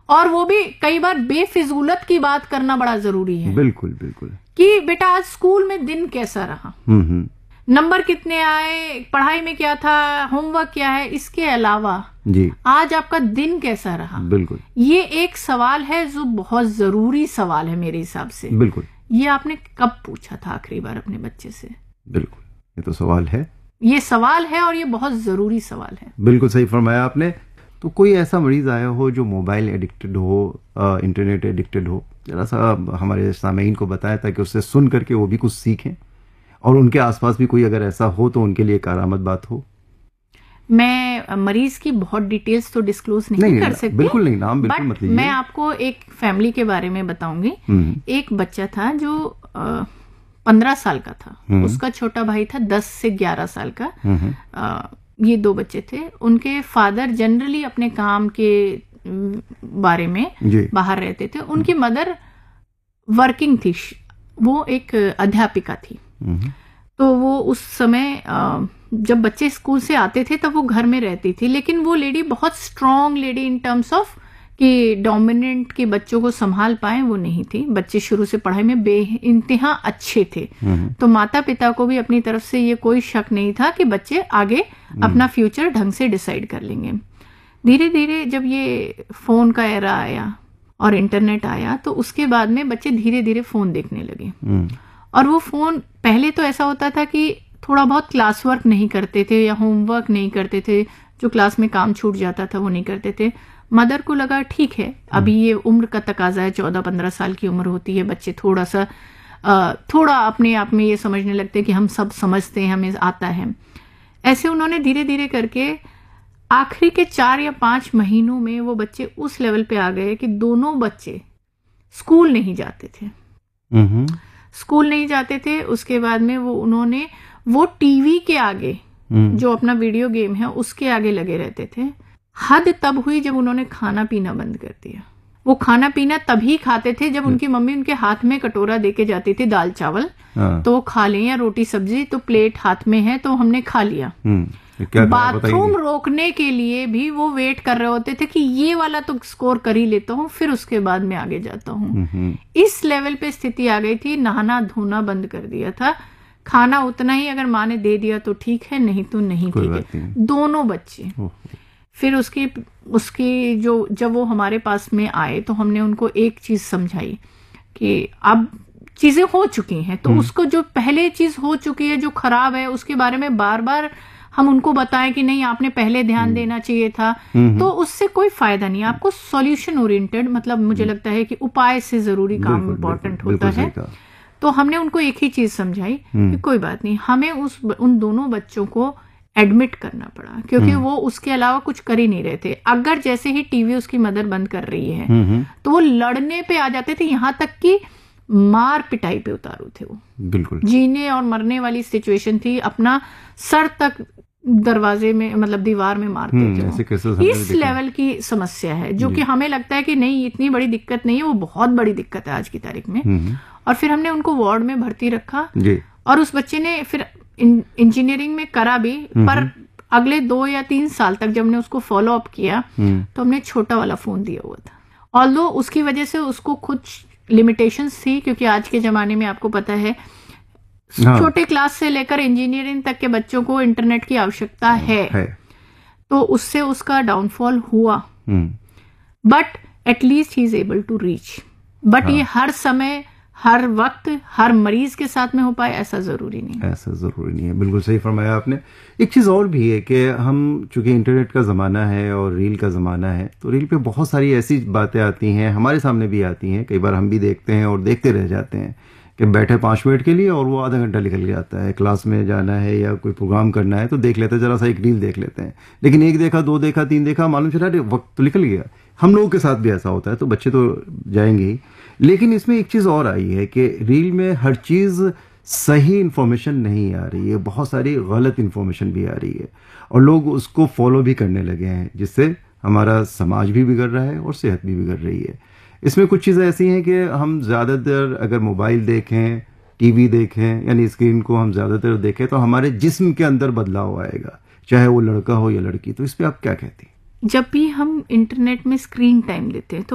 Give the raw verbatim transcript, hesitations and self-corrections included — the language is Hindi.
और वो भी कई बार बेफिजूलत की बात करना बड़ा जरूरी है। बिल्कुल बिल्कुल। कि बेटा आज स्कूल में दिन कैसा रहा, हम्म हम्म नंबर कितने आए, पढ़ाई में क्या था, होमवर्क क्या है, इसके अलावा जी आज आपका दिन कैसा रहा। बिल्कुल, ये एक सवाल है जो बहुत जरूरी सवाल है मेरे हिसाब से। बिल्कुल। ये आपने कब पूछा था आखिरी बार अपने बच्चे से? बिल्कुल, ये तो सवाल है, ये सवाल है और ये बहुत जरूरी सवाल है। बिल्कुल सही फरमाया आपने। तो कोई ऐसा मरीज आया हो जो मोबाइल एडिक्टेड हो, इंटरनेट एडिक्टेड हो, जरा सा हमारे सामईन को बताया ताकि उससे सुन करके वो भी कुछ सीखें, और उनके आसपास भी कोई अगर ऐसा हो तो उनके लिए एक आरामद बात हो। मैं मरीज की बहुत डिटेल्स तो डिस्क्लोज नहीं, नहीं कर सकती, बिल्कुल नहीं, नाम बिल्कुल मत लीजिए। मैं आपको एक फैमिली के बारे में बताऊंगी। एक बच्चा था जो पंद्रह साल का था, उसका छोटा भाई था दस से ग्यारह साल का। आ, ये दो बच्चे थे। उनके फादर जनरली अपने काम के बारे में बाहर रहते थे। उनकी मदर वर्किंग थी, वो एक अध्यापिका थी। तो वो उस समय जब बच्चे स्कूल से आते थे तब वो घर में रहती थी, लेकिन वो लेडी बहुत strong lady in terms of कि डोमिनेंट के बच्चों को संभाल पाए वो नहीं थी। बच्चे शुरू से पढ़ाई में बेइंतहा अच्छे थे, तो माता पिता को भी अपनी तरफ से ये कोई शक नहीं था कि बच्चे आगे अपना फ्यूचर ढंग से डिसाइड कर लेंगे। धीरे धीरे जब ये फोन का एरा आया और इंटरनेट आया तो उसके बाद में बच्चे धीरे धीरे फोन देखने लगे। और वो फोन पहले तो ऐसा होता था कि थोड़ा बहुत क्लास वर्क नहीं करते थे या होमवर्क नहीं करते थे, जो क्लास में काम छूट जाता था वो नहीं करते थे। मदर को लगा ठीक है, अभी ये उम्र का तकाजा है, चौदह पंद्रह साल की उम्र होती है, बच्चे थोड़ा सा थोड़ा अपने आप में ये समझने लगते हैं कि हम सब समझते हैं, हमें आता है। ऐसे उन्होंने धीरे धीरे करके आखिरी के चार या पांच महीनों में वो बच्चे उस लेवल पे आ गए कि दोनों बच्चे स्कूल नहीं जाते थे। स्कूल नहीं जाते थे। उसके बाद में वो उन्होंने वो टीवी के आगे जो अपना वीडियो गेम है उसके आगे लगे रहते थे। हद तब हुई जब उन्होंने खाना पीना बंद कर दिया। वो खाना पीना तभी खाते थे जब उनकी मम्मी उनके हाथ में कटोरा देके जाती थी, दाल चावल तो वो खा लें, या रोटी सब्जी तो प्लेट हाथ में है तो हमने खा लिया। बाथरूम रोकने के लिए भी वो वेट कर रहे होते थे कि ये वाला तो स्कोर कर ही लेता हूँ, फिर उसके बाद में आगे जाता हूँ। इस लेवल पे स्थिति आ गई थी। नहाना धोना बंद कर दिया था। खाना उतना ही अगर माँ ने दे दिया तो ठीक है, नहीं तो नहीं, ठीक है। दोनों बच्चे। फिर उसकी उसकी जो जब वो हमारे पास में आए तो हमने उनको एक चीज समझाई कि अब चीजें हो चुकी हैं, तो उसको जो पहले चीज हो चुकी है जो खराब है उसके बारे में बार बार हम उनको बताएं कि नहीं आपने पहले ध्यान देना चाहिए था, तो उससे कोई फायदा नहीं। आपको सॉल्यूशन ओरिएंटेड, मतलब मुझे लगता है कि उपाय से जरूरी काम इम्पोर्टेंट होता है। तो हमने उनको एक ही चीज समझाई कि कोई बात नहीं, हमें उस उन दोनों बच्चों को एडमिट करना पड़ा क्योंकि वो उसके अलावा कुछ कर ही नहीं रहे थे। अगर जैसे ही टीवी उसकी मदर बंद कर रही है तो वो लड़ने पे आ जाते थे, यहाँ तक कि मार पिटाई पे उतारू थे वो। बिल्कुल जीने और मरने वाली सिचुएशन थी। अपना सर तक दरवाजे में, मतलब दीवार में मारते थे। इस लेवल की समस्या है जो कि हमें लगता है कि नहीं इतनी बड़ी दिक्कत नहीं है, वो बहुत बड़ी दिक्कत है आज की तारीख में। और फिर हमने उनको वार्ड में भर्ती रखा और उस बच्चे ने फिर इंजीनियरिंग में करा भी, पर अगले दो या तीन साल तक जब हमने उसको फॉलो अप किया तो हमने छोटा वाला फोन दिया हुआ था। ऑल्दो उसकी वजह से उसको कुछ लिमिटेशंस थी, क्योंकि आज के जमाने में आपको पता है हाँ। छोटे क्लास से लेकर इंजीनियरिंग तक के बच्चों को इंटरनेट की आवश्यकता है, है। तो उससे उसका डाउनफॉल हुआ, but at least he is able to reach. But ये हर समय हर वक्त हर मरीज के साथ में हो पाए ऐसा जरूरी नहीं है। ऐसा जरूरी नहीं है, बिल्कुल सही फरमाया आपने। एक चीज और भी है कि हम चूंकि इंटरनेट का जमाना है और रील का जमाना है, तो रील पे बहुत सारी ऐसी बातें आती हैं, हमारे सामने भी आती हैं, कई बार हम भी देखते हैं और देखते रह जाते हैं कि बैठे पांच मिनट के लिए और वो आधा घंटा निकल जाता है। क्लास में जाना है या कोई प्रोग्राम करना है तो देख लेते हैं, जरा सा एक रील देख लेते हैं, लेकिन एक देखा, दो देखा, तीन देखा, मालूम चला वक्त तो निकल गया। हम लोगों के साथ भी ऐसा होता है, तो बच्चे तो जाएंगे ही। लेकिन इसमें एक चीज और आई है कि रील में हर चीज सही इंफॉर्मेशन नहीं आ रही है, बहुत सारी गलत इंफॉर्मेशन भी आ रही है और लोग उसको फॉलो भी करने लगे हैं, जिससे हमारा समाज भी बिगड़ रहा है और सेहत भी बिगड़ रही है। इसमें कुछ चीजें ऐसी हैं कि हम ज्यादातर अगर मोबाइल देखें, टीवी देखें, यानी स्क्रीन को हम ज्यादातर देखें तो हमारे जिस्म के अंदर बदलाव आएगा, चाहे वो लड़का हो या लड़की। तो इस पे आप क्या कहती हैं? जब भी हम इंटरनेट में स्क्रीन टाइम देते हैं तो